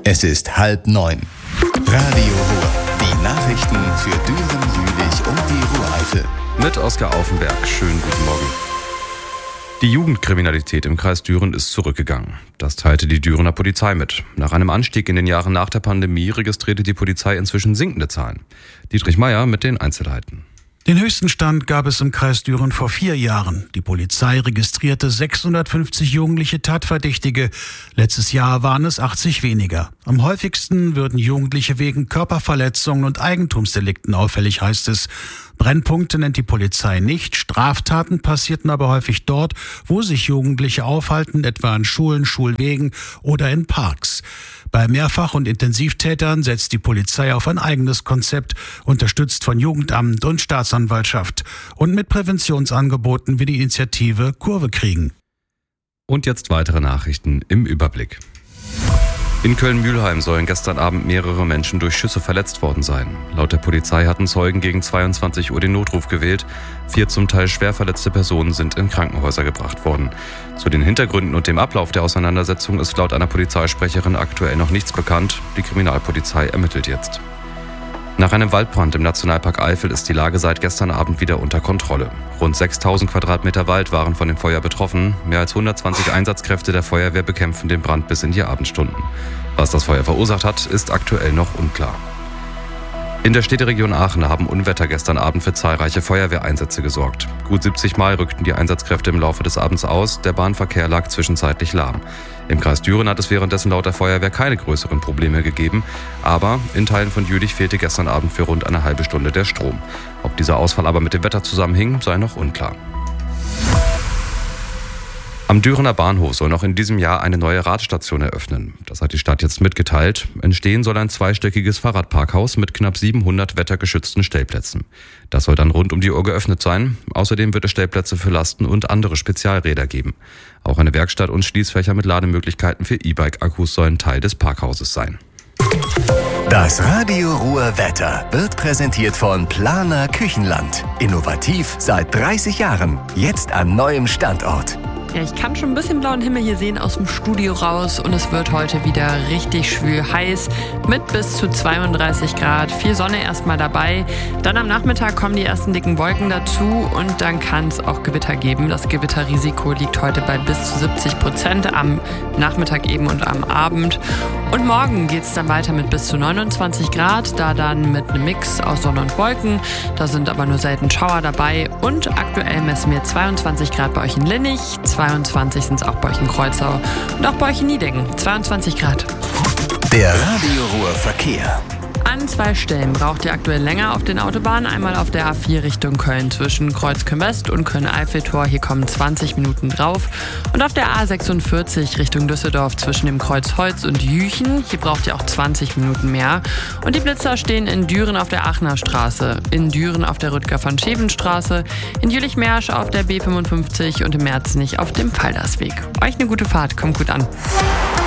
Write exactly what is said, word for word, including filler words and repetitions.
Es ist halb neun. Radio Ruhr. Die Nachrichten für Düren, Jülich und die Ruhr-Eifel. Mit Oskar Aufenberg. Schönen guten Morgen. Die Jugendkriminalität im Kreis Düren ist zurückgegangen. Das teilte die Dürener Polizei mit. Nach einem Anstieg in den Jahren nach der Pandemie registrierte die Polizei inzwischen sinkende Zahlen. Dietrich Meier mit den Einzelheiten. Den höchsten Stand gab es im Kreis Düren vor vier Jahren. Die Polizei registrierte sechshundertfünfzig jugendliche Tatverdächtige. Letztes Jahr waren es achtzig weniger. Am häufigsten würden Jugendliche wegen Körperverletzungen und Eigentumsdelikten auffällig, heißt es. Brennpunkte nennt die Polizei nicht. Straftaten passierten aber häufig dort, wo sich Jugendliche aufhalten, etwa an Schulen, Schulwegen oder in Parks. Bei Mehrfach- und Intensivtätern setzt die Polizei auf ein eigenes Konzept, unterstützt von Jugendamt und Staatsanwaltschaft und mit Präventionsangeboten wie die Initiative Kurve kriegen. Und jetzt weitere Nachrichten im Überblick. In Köln-Mülheim sollen gestern Abend mehrere Menschen durch Schüsse verletzt worden sein. Laut der Polizei hatten Zeugen gegen zweiundzwanzig Uhr den Notruf gewählt. Vier zum Teil schwer verletzte Personen sind in Krankenhäuser gebracht worden. Zu den Hintergründen und dem Ablauf der Auseinandersetzung ist laut einer Polizeisprecherin aktuell noch nichts bekannt. Die Kriminalpolizei ermittelt jetzt. Nach einem Waldbrand im Nationalpark Eifel ist die Lage seit gestern Abend wieder unter Kontrolle. Rund sechstausend Quadratmeter Wald waren von dem Feuer betroffen. Mehr als hundertzwanzig Einsatzkräfte der Feuerwehr bekämpfen den Brand bis in die Abendstunden. Was das Feuer verursacht hat, ist aktuell noch unklar. In der Städteregion Aachen haben Unwetter gestern Abend für zahlreiche Feuerwehreinsätze gesorgt. Gut siebzig Mal rückten die Einsatzkräfte im Laufe des Abends aus. Der Bahnverkehr lag zwischenzeitlich lahm. Im Kreis Düren hat es währenddessen laut der Feuerwehr keine größeren Probleme gegeben. Aber in Teilen von Jülich fehlte gestern Abend für rund eine halbe Stunde der Strom. Ob dieser Ausfall aber mit dem Wetter zusammenhing, sei noch unklar. Am Dürener Bahnhof soll noch in diesem Jahr eine neue Radstation eröffnen. Das hat die Stadt jetzt mitgeteilt. Entstehen soll ein zweistöckiges Fahrradparkhaus mit knapp siebenhundert wettergeschützten Stellplätzen. Das soll dann rund um die Uhr geöffnet sein. Außerdem wird es Stellplätze für Lasten- und andere Spezialräder geben. Auch eine Werkstatt und Schließfächer mit Lademöglichkeiten für E-Bike-Akkus sollen Teil des Parkhauses sein. Das Radio Ruhr Wetter wird präsentiert von Planer Küchenland. Innovativ seit dreißig Jahren. Jetzt an neuem Standort. Ja, ich kann schon ein bisschen blauen Himmel hier sehen aus dem Studio raus und es wird heute wieder richtig schwül heiß mit bis zu zweiunddreißig Grad. Viel Sonne erstmal dabei. Dann am Nachmittag kommen die ersten dicken Wolken dazu und dann kann es auch Gewitter geben. Das Gewitterrisiko liegt heute bei bis zu siebzig Prozent am Nachmittag eben und am Abend. Und morgen geht es dann weiter mit bis zu neunundzwanzig Grad, da dann mit einem Mix aus Sonne und Wolken. Da sind aber nur selten Schauer dabei und aktuell messen wir zweiundzwanzig Grad bei euch in Linnich, zweiundzwanzig sind es auch bei euch in Kreuzau und auch bei euch in Niedecken, zweiundzwanzig Grad. Der Radio Ruhr Verkehr. An zwei Stellen braucht ihr aktuell länger auf den Autobahnen. Einmal auf der A vier Richtung Köln zwischen Kreuzköln-West und Köln-Eiffeltor. Hier kommen zwanzig Minuten drauf. Und auf der A sechsundvierzig Richtung Düsseldorf zwischen dem Kreuz Holz und Jüchen. Hier braucht ihr auch zwanzig Minuten mehr. Und die Blitzer stehen in Düren auf der Aachener Straße, in Düren auf der Rüdger-von-Scheven-Straße, in Jülich-Mersch auf der B fünfundfünfzig und im Merzenich auf dem Faldersweg. Euch eine gute Fahrt, kommt gut an.